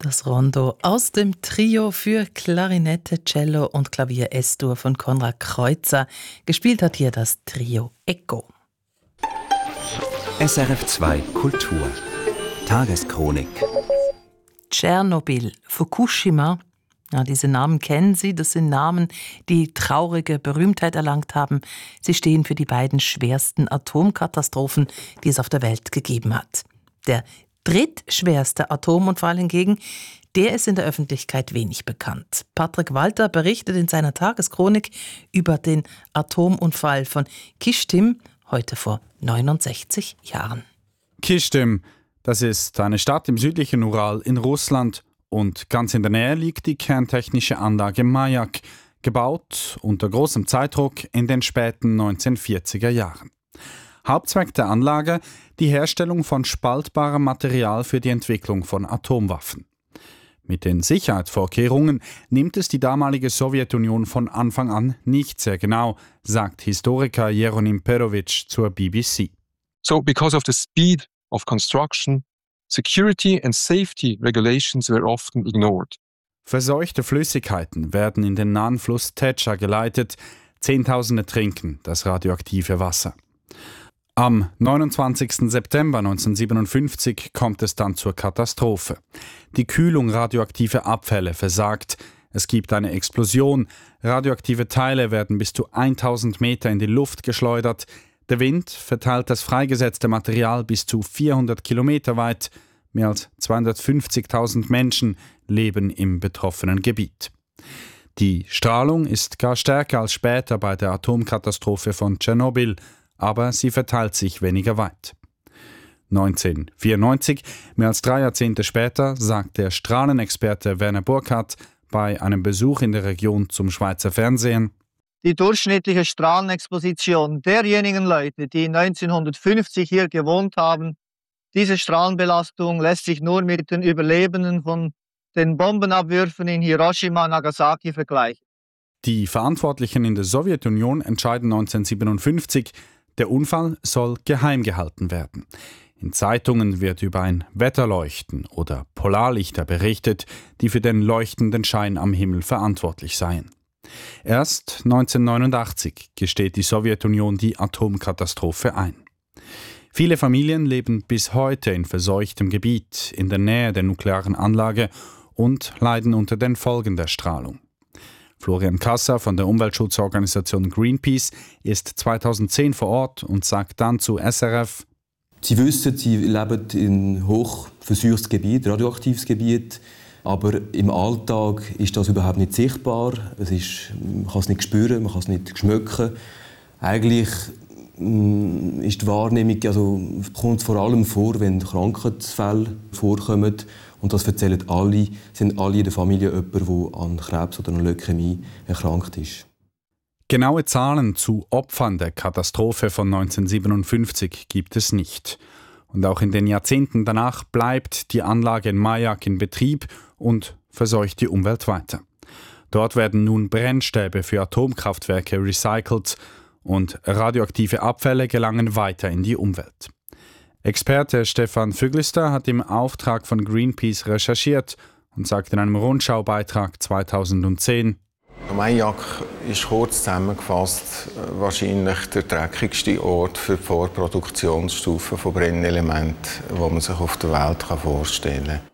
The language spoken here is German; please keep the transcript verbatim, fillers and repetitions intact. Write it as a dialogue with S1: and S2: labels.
S1: Das Rondo aus dem Trio für Klarinette, Cello und Klavier S-Dur von Konrad Kreutzer. Gespielt hat hier das Trio Echo.
S2: S R F zwei Kultur Tageschronik.
S1: Tschernobyl, Fukushima. Ja, diese Namen kennen Sie, das sind Namen, die traurige Berühmtheit erlangt haben. Sie stehen für die beiden schwersten Atomkatastrophen, die es auf der Welt gegeben hat. Der drittschwerste Atomunfall hingegen, der ist in der Öffentlichkeit wenig bekannt. Patrick Walter berichtet in seiner Tageschronik über den Atomunfall von Kyjstim, heute vor neunundsechzig Jahren.
S3: Kyjstim, das ist eine Stadt im südlichen Ural in Russland. Und ganz in der Nähe liegt die kerntechnische Anlage Majak, gebaut unter großem Zeitdruck in den späten neunzehnhundertvierziger Jahren. Hauptzweck der Anlage: die Herstellung von spaltbarem Material für die Entwicklung von Atomwaffen. Mit den Sicherheitsvorkehrungen nimmt es die damalige Sowjetunion von Anfang an nicht sehr genau, sagt Historiker Jeronim Perovic zur B B C.
S4: So, because of the speed of construction, security and safety regulations were often ignored.
S3: Verseuchte Flüssigkeiten werden in den nahen Fluss Techa geleitet. Zehntausende trinken das radioaktive Wasser. Am neunundzwanzigsten September neunzehnhundertsiebenundfünfzig kommt es dann zur Katastrophe. Die Kühlung radioaktiver Abfälle versagt. Es gibt eine Explosion. Radioaktive Teile werden bis zu tausend Meter in die Luft geschleudert. Der Wind verteilt das freigesetzte Material bis zu vierhundert Kilometer weit. Mehr als zweihundertfünfzigtausend Menschen leben im betroffenen Gebiet. Die Strahlung ist gar stärker als später bei der Atomkatastrophe von Tschernobyl, aber sie verteilt sich weniger weit. neunzehnhundertvierundneunzig, mehr als drei Jahrzehnte später, sagt der Strahlenexperte Werner Burkhardt bei einem Besuch in der Region zum Schweizer Fernsehen:
S5: Die durchschnittliche Strahlenexposition derjenigen Leute, die neunzehnhundertfünfzig hier gewohnt haben, diese Strahlenbelastung lässt sich nur mit den Überlebenden von den Bombenabwürfen in Hiroshima und Nagasaki vergleichen.
S3: Die Verantwortlichen in der Sowjetunion entscheiden neunzehnhundertsiebenundfünfzig, der Unfall soll geheim gehalten werden. In Zeitungen wird über ein Wetterleuchten oder Polarlichter berichtet, die für den leuchtenden Schein am Himmel verantwortlich seien. Erst neunzehnhundertneunundachtzig gesteht die Sowjetunion die Atomkatastrophe ein. Viele Familien leben bis heute in verseuchtem Gebiet in der Nähe der nuklearen Anlage und leiden unter den Folgen der Strahlung. Florian Kasser von der Umweltschutzorganisation Greenpeace ist zweitausendzehn vor Ort und sagt dann zu S R F:
S6: Sie wissen, Sie leben in hochverseuchtes Gebiet, radioaktives Gebiet. Aber im Alltag ist das überhaupt nicht sichtbar. Es ist, man kann es nicht spüren, man kann es nicht schmecken. Eigentlich mh, ist die Wahrnehmung, also kommt vor allem vor, wenn Krankheitsfälle vorkommen. Und das erzählen alle, sind alle in der Familie jemand, der an Krebs oder an Leukämie erkrankt ist.
S3: Genaue Zahlen zu Opfern der Katastrophe von neunzehnhundertsiebenundfünfzig gibt es nicht. Und auch in den Jahrzehnten danach bleibt die Anlage in Majak in Betrieb und verseucht die Umwelt weiter. Dort werden nun Brennstäbe für Atomkraftwerke recycelt und radioaktive Abfälle gelangen weiter in die Umwelt. Experte Stefan Füglister hat im Auftrag von Greenpeace recherchiert und sagt in einem Rundschaubeitrag zweitausendzehn:
S7: Majak ist kurz zusammengefasst wahrscheinlich der dreckigste Ort für die Vorproduktionsstufen von Brennelementen, die man sich auf der Welt vorstellen kann.